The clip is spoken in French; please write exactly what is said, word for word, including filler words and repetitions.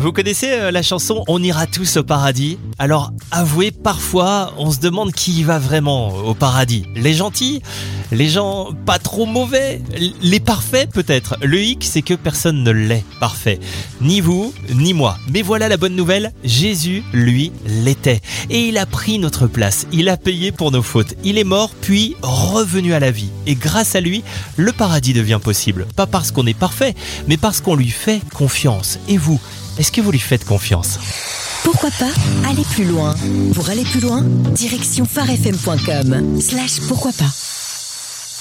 Vous connaissez euh, la chanson « On ira tous au paradis » ? Alors, avouez, parfois, on se demande qui y va vraiment au paradis. Les gentils ? Les gens pas trop mauvais ? Les parfaits peut-être ? Le hic, c'est que personne ne l'est parfait. Ni vous, ni moi. Mais voilà la bonne nouvelle, Jésus, lui, l'était. Et il a pris notre place. Il a payé pour nos fautes. Il est mort, puis revenu à la vie. Et grâce à lui, le paradis devient possible. Pas parce qu'on est parfait, mais parce qu'on lui fait confiance. Et vous, est-ce que vous lui faites confiance ? Pourquoi pas aller plus loin ? Pour aller plus loin, direction phare f m point com slash pourquoi pas.